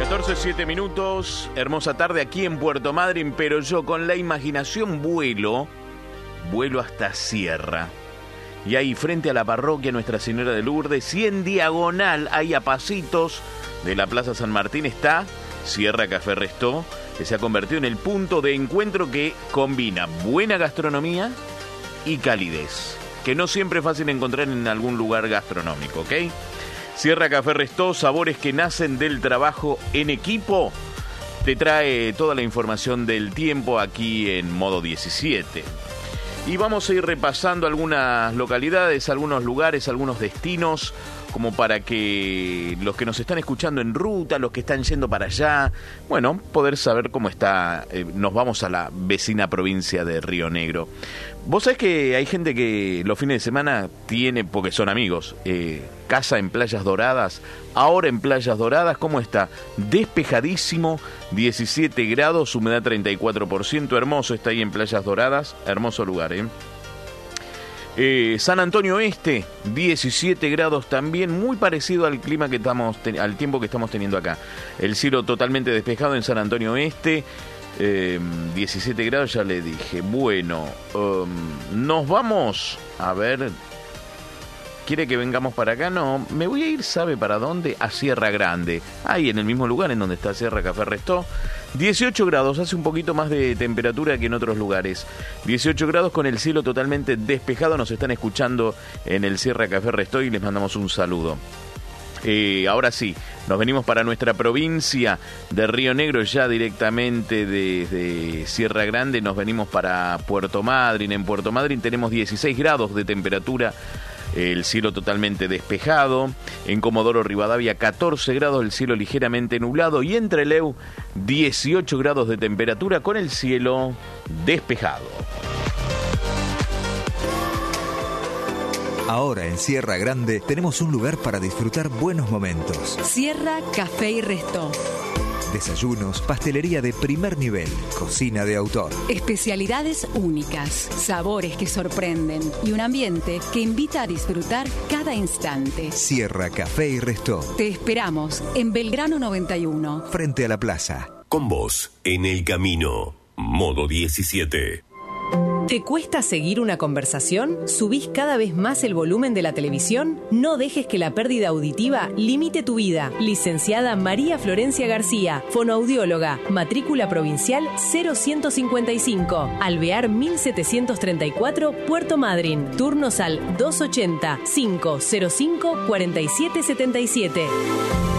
14:07, hermosa tarde aquí en Puerto Madryn, pero yo con la imaginación vuelo hasta Sierra. Y ahí frente a la parroquia Nuestra Señora de Lourdes y en diagonal, ahí a pasitos de la Plaza San Martín, está Sierra Café Restó, que se ha convertido en el punto de encuentro que combina buena gastronomía y calidez, que no siempre es fácil encontrar en algún lugar gastronómico, ¿ok? Sierra Café Restó, sabores que nacen del trabajo en equipo. Te trae toda la información del tiempo aquí en Modo 17. Y vamos a ir repasando algunas localidades, algunos lugares, algunos destinos, como para que los que nos están escuchando en ruta, los que están yendo para allá, bueno, poder saber cómo está. Nos vamos a la vecina provincia de Río Negro. Vos sabés que hay gente que los fines de semana tiene, porque son amigos, casa en Playas Doradas. Ahora en Playas Doradas, ¿cómo está? Despejadísimo, 17 grados, humedad 34%, hermoso está ahí en Playas Doradas, hermoso lugar, San Antonio Este, 17 grados también, muy parecido al clima que al tiempo que estamos teniendo acá. El cielo totalmente despejado en San Antonio Este, 17 grados, ya le dije. Bueno, nos vamos a ver. ¿Quiere que vengamos para acá? No, me voy a ir, ¿sabe para dónde? A Sierra Grande, ahí en el mismo lugar en donde está Sierra Café Restó. 18 grados, hace un poquito más de temperatura que en otros lugares. 18 grados con el cielo totalmente despejado. Nos están escuchando en el Sierra Café Restó y les mandamos un saludo. Ahora sí, nos venimos para nuestra provincia de Río Negro, ya directamente desde Sierra Grande nos venimos para Puerto Madryn. En Puerto Madryn tenemos 16 grados de temperatura, el cielo totalmente despejado. En Comodoro Rivadavia 14 grados, el cielo ligeramente nublado. Y en Trelew 18 grados de temperatura con el cielo despejado. Ahora en Sierra Grande tenemos un lugar para disfrutar buenos momentos. Sierra Café y Restó. Desayunos, pastelería de primer nivel, cocina de autor. Especialidades únicas, sabores que sorprenden y un ambiente que invita a disfrutar cada instante. Sierra Café y Restó. Te esperamos en Belgrano 91. Frente a la plaza. Con vos, en el camino. Modo 17. ¿Te cuesta seguir una conversación? ¿Subís cada vez más el volumen de la televisión? No dejes que la pérdida auditiva limite tu vida. Licenciada María Florencia García, fonoaudióloga, matrícula provincial 0155, Alvear 1734, Puerto Madryn. Turnos al 280-505-4777.